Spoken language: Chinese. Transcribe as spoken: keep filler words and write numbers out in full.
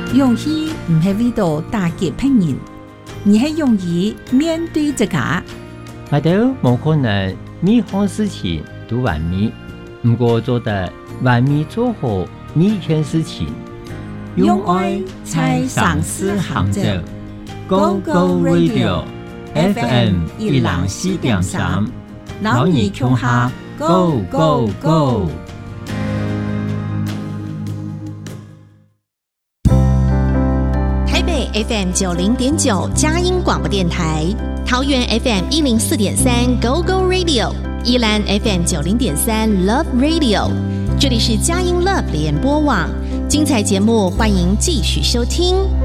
勇气唔係為到打擊別人，而係勇於面對自家。 我哋冇可能每項事情都完美，不過做得完美做好每一件事情。 用愛才上思行走 ，Go Go Radio F M 一零四點三，老二窮下 Go Go Go。 F M 九零点九佳音广播电台，桃园 F M 一零四点三 Go Go Radio， 宜兰 F M 九零点三 Love Radio， 这里是佳音 Love 联播网，精彩节目欢迎继续收听。